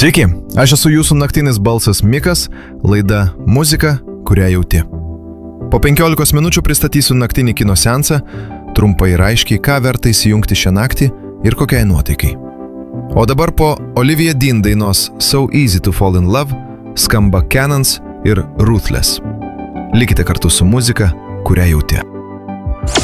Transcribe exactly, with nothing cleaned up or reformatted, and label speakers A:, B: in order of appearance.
A: Sveiki, aš esu jūsų naktinis balsas Mikas, laida Muzika, kurią jauti. Po penkiolikos minučių pristatysiu naktinį kino seansą, trumpai ir aiškiai, ką verta įsijungti šią naktį ir kokiai nuotaikai. O dabar po Olivia Dean dainos So Easy to Fall in Love skamba Cannons ir Ruthless. Likite kartu su muzika, kurią jauti.